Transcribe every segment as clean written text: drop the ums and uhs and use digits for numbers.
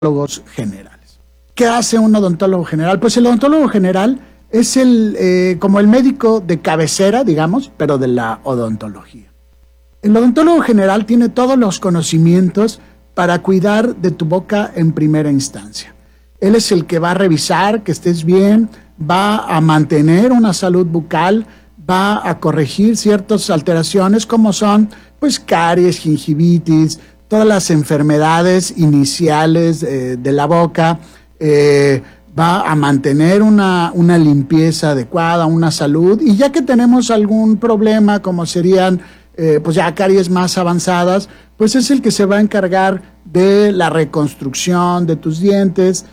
odontólogos generales. ¿Qué hace un odontólogo general? Pues el odontólogo general es como el médico de cabecera, digamos, pero de la odontología. El odontólogo general tiene todos los conocimientos para cuidar de tu boca en primera instancia. Él es el que va a revisar que estés bien, va a mantener una salud bucal, va a corregir ciertas alteraciones como son pues caries, gingivitis, todas las enfermedades iniciales de la boca, va a mantener una limpieza adecuada, una salud, y ya que tenemos algún problema como serían pues ya caries más avanzadas, pues es el que se va a encargar de la reconstrucción de tus dientes,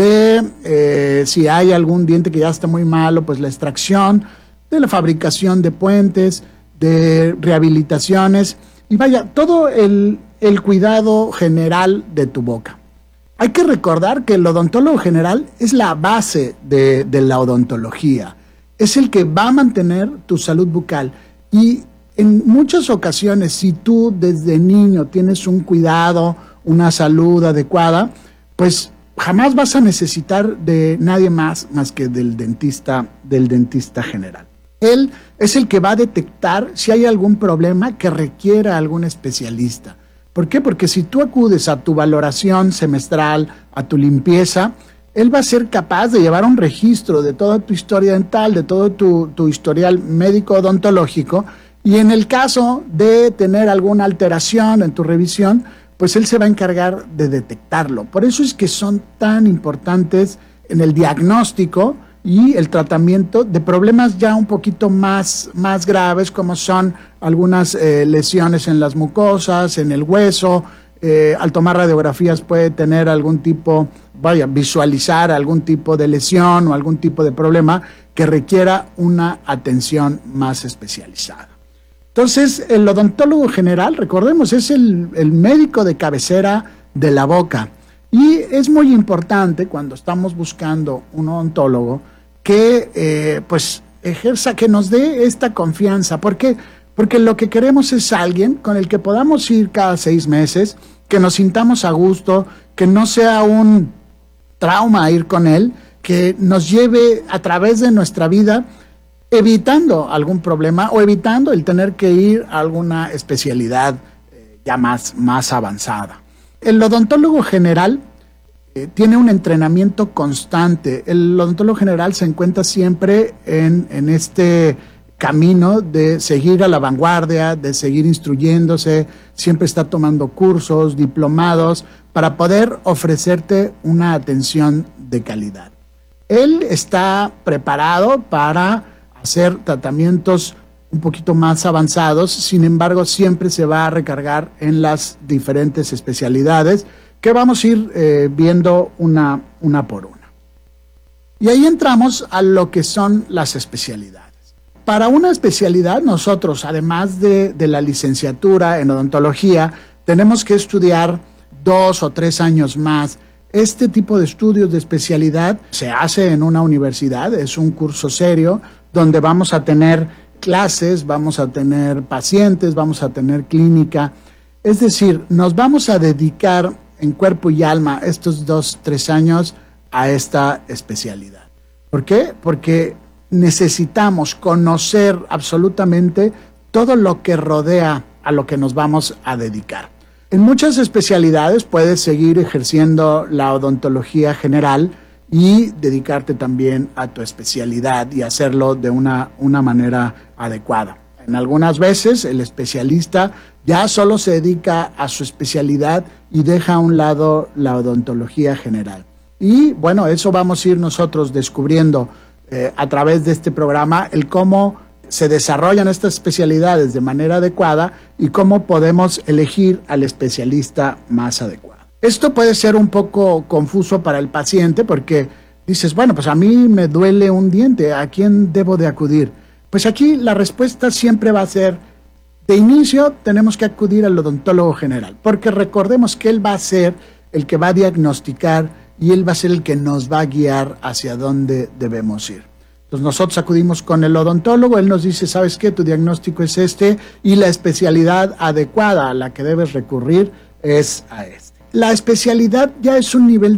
de si hay algún diente que ya está muy malo, pues la extracción, de la fabricación de puentes, de rehabilitaciones, y vaya, todo el cuidado general de tu boca. Hay que recordar que el odontólogo general es la base de la odontología, es el que va a mantener tu salud bucal, y en muchas ocasiones, si tú desde niño tienes un cuidado, una salud adecuada, pues jamás vas a necesitar de nadie más que del dentista general. Él es el que va a detectar si hay algún problema que requiera algún especialista. ¿Por qué? Porque si tú acudes a tu valoración semestral, a tu limpieza, él va a ser capaz de llevar un registro de toda tu historia dental, de todo tu historial médico odontológico, y en el caso de tener alguna alteración en tu revisión, pues él se va a encargar de detectarlo. Por eso es que son tan importantes en el diagnóstico y el tratamiento de problemas ya un poquito más graves, como son algunas lesiones en las mucosas, en el hueso. Al tomar radiografías puede tener algún tipo, visualizar algún tipo de lesión o algún tipo de problema que requiera una atención más especializada. Entonces, el odontólogo general, recordemos, es el médico de cabecera de la boca. Y es muy importante cuando estamos buscando un odontólogo que pues ejerza, que nos dé esta confianza. ¿Por qué? Porque lo que queremos es alguien con el que podamos ir cada 6 meses, que nos sintamos a gusto, que no sea un trauma ir con él, que nos lleve a través de nuestra vida evitando algún problema o evitando el tener que ir a alguna especialidad ya más avanzada. El odontólogo general tiene un entrenamiento constante. El odontólogo general se encuentra siempre en este camino de seguir a la vanguardia, de seguir instruyéndose, siempre está tomando cursos, diplomados, para poder ofrecerte una atención de calidad. Él está preparado para hacer tratamientos un poquito más avanzados, sin embargo siempre se va a recargar en las diferentes especialidades que vamos a ir viendo una por una. Y ahí entramos a lo que son las especialidades. Para una especialidad nosotros, además de la licenciatura en odontología, tenemos que estudiar 2 o 3 años más. Este tipo de estudios de especialidad se hace en una universidad, es un curso serio, donde vamos a tener clases, vamos a tener pacientes, vamos a tener clínica. Es decir, nos vamos a dedicar en cuerpo y alma estos 2-3 años a esta especialidad. ¿Por qué? Porque necesitamos conocer absolutamente todo lo que rodea a lo que nos vamos a dedicar. En muchas especialidades puedes seguir ejerciendo la odontología general y dedicarte también a tu especialidad y hacerlo de una manera adecuada. En algunas veces el especialista ya solo se dedica a su especialidad y deja a un lado la odontología general. Y bueno, eso vamos a ir nosotros descubriendo a través de este programa, el cómo se desarrollan estas especialidades de manera adecuada y cómo podemos elegir al especialista más adecuado. Esto puede ser un poco confuso para el paciente porque dices, bueno, pues a mí me duele un diente, ¿a quién debo de acudir? Pues aquí la respuesta siempre va a ser, de inicio tenemos que acudir al odontólogo general, porque recordemos que él va a ser el que va a diagnosticar y él va a ser el que nos va a guiar hacia dónde debemos ir. Entonces nosotros acudimos con el odontólogo, él nos dice, ¿sabes qué? Tu diagnóstico es este y la especialidad adecuada a la que debes recurrir es a este. la especialidad ya es un nivel